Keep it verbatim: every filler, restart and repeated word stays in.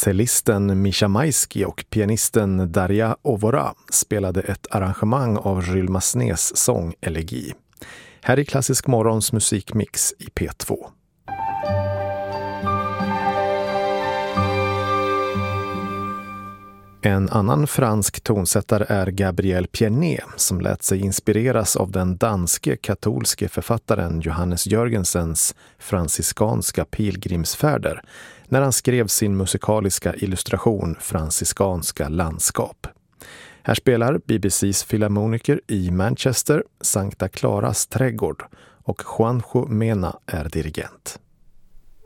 Cellisten Mischa Maisky och pianisten Darja Ovora spelade ett arrangemang av Jules Massenets sång Elegi. Här i Klassisk Morgons musikmix i P två. En annan fransk tonsättare är Gabriel Pierné som lät sig inspireras av den danske katolske författaren Johannes Jörgensens franciskanska pilgrimsfärder när han skrev sin musikaliska illustration Franciskanska landskap. Här spelar B B C:s filharmoniker i Manchester Sankta Claras trädgård och Juanjo Mena är dirigent.